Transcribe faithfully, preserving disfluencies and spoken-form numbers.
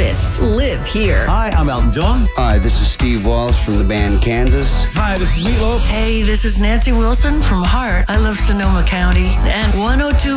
artists live here. Hi, I'm Elton John. Hi, this is Steve Walsh from the band Kansas. Hi, this is Meatloaf. Hey, this is Nancy Wilson from Heart. I love Sonoma County and one oh two